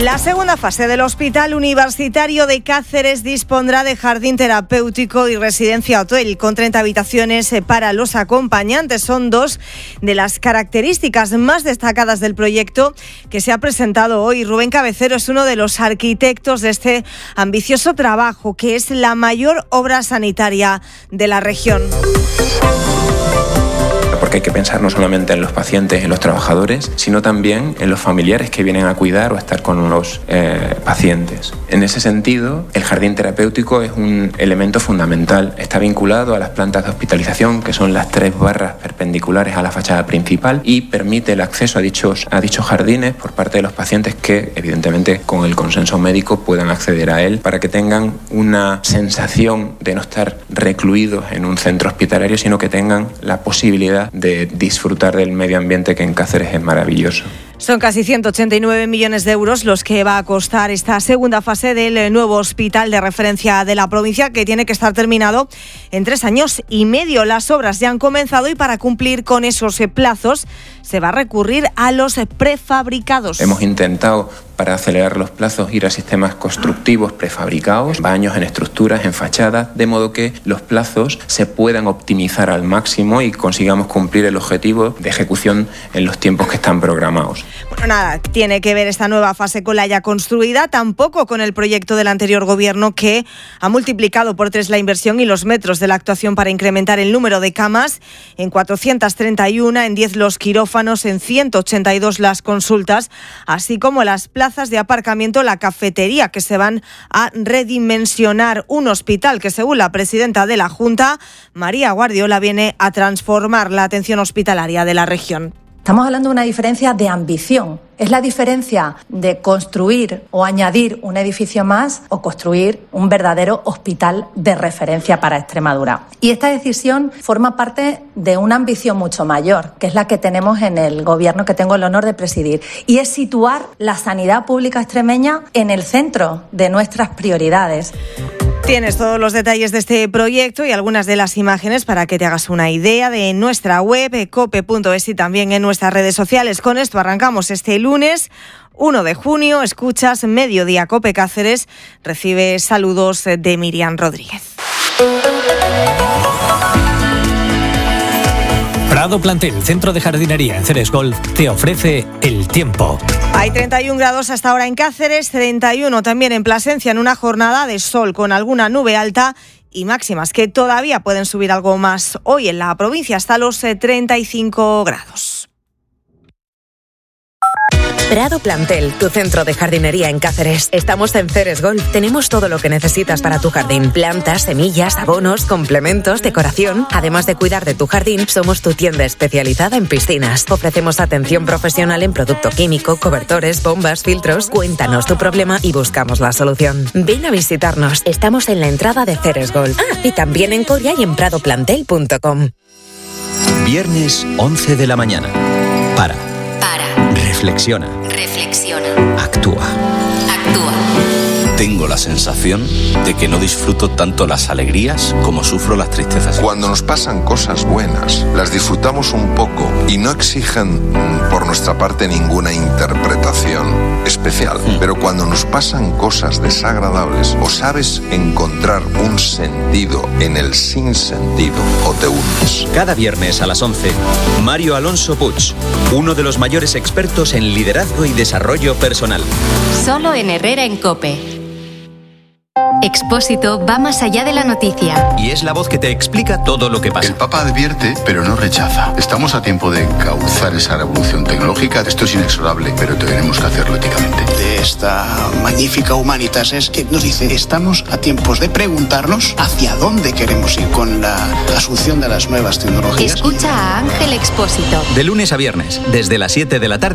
La segunda fase del Hospital Universitario de Cáceres dispondrá de jardín terapéutico y residencia hotel con 30 habitaciones para los acompañantes. Son dos de las características más destacadas del proyecto que se ha presentado hoy. Rubén Cabecero es uno de los arquitectos de este ambicioso trabajo, que es la mayor obra sanitaria de la región. Porque hay que pensar no solamente en los pacientes, en los trabajadores, sino también en los familiares que vienen a cuidar o a estar con los pacientes. En ese sentido, el jardín terapéutico es un elemento fundamental. Está vinculado a las plantas de hospitalización, que son las 3 barras perpendiculares a la fachada principal, y permite el acceso a dichos jardines por parte de los pacientes que, evidentemente, con el consenso médico puedan acceder a él para que tengan una sensación de no estar recluidos en un centro hospitalario, sino que tengan la posibilidad de disfrutar del medio ambiente, que en Cáceres es maravilloso. Son casi 189 millones de euros los que va a costar esta segunda fase del nuevo hospital de referencia de la provincia, que tiene que estar terminado en 3 años y medio. Las obras ya han comenzado y para cumplir con esos plazos se va a recurrir a los prefabricados. Hemos intentado, para acelerar los plazos, ir a sistemas constructivos prefabricados, baños en estructuras, en fachadas, de modo que los plazos se puedan optimizar al máximo y consigamos cumplir el objetivo de ejecución en los tiempos que están programados. Bueno, nada tiene que ver esta nueva fase con la ya construida, tampoco con el proyecto del anterior gobierno, que ha multiplicado por 3 la inversión y los metros de la actuación para incrementar el número de camas en 431, en 10 los quirófanos, en 182 las consultas, así como las plazas de aparcamiento, la cafetería, que se van a redimensionar. Un hospital que, según la presidenta de la Junta, María Guardiola, viene a transformar la atención hospitalaria de la región. Estamos hablando de una diferencia de ambición. Es la diferencia de construir o añadir un edificio más o construir un verdadero hospital de referencia para Extremadura. Y esta decisión forma parte de una ambición mucho mayor, que es la que tenemos en el gobierno que tengo el honor de presidir, y es situar la sanidad pública extremeña en el centro de nuestras prioridades. Tienes todos los detalles de este proyecto y algunas de las imágenes para que te hagas una idea de nuestra web, cope.es, y también en nuestras redes sociales. Con esto arrancamos este lunes 1 de junio. Escuchas Mediodía Cope Cáceres. Recibe saludos de Miriam Rodríguez. Prado Plantel, centro de jardinería en Ceres Golf, te ofrece el tiempo. Hay 31 grados hasta ahora en Cáceres, 31 también en Plasencia, en una jornada de sol con alguna nube alta y máximas que todavía pueden subir algo más hoy en la provincia hasta los 35 grados. Prado Plantel, tu centro de jardinería en Cáceres. Estamos en Ceres Golf. Tenemos todo lo que necesitas para tu jardín. Plantas, semillas, abonos, complementos, decoración. Además de cuidar de tu jardín, somos tu tienda especializada en piscinas. Ofrecemos atención profesional en producto químico, cobertores, bombas, filtros. Cuéntanos tu problema y buscamos la solución. Ven a visitarnos. Estamos en la entrada de Ceres Golf. Y también en Coria y en pradoplantel.com. Viernes 11 de la mañana. Para. Reflexiona. Actúa. Tengo la sensación de que no disfruto tanto las alegrías como sufro las tristezas. Cuando nos pasan cosas buenas, las disfrutamos un poco y no exigen por nuestra parte ninguna interpretación especial. Pero cuando nos pasan cosas desagradables, o sabes encontrar un sentido en el sinsentido o te hundes. Cada viernes a las 11, Mario Alonso Puig, uno de los mayores expertos en liderazgo y desarrollo personal. Solo en Herrera en COPE. Expósito va más allá de la noticia. Y es la voz que te explica todo lo que pasa. El Papa advierte, pero no rechaza. Estamos a tiempo de encauzar esa revolución tecnológica. Esto es inexorable, pero tenemos que hacerlo éticamente. De esta magnífica Humanitas es que nos dice, estamos a tiempos de preguntarnos hacia dónde queremos ir con la asunción de las nuevas tecnologías. Escucha a Ángel Expósito. De lunes a viernes, desde las 7 de la tarde.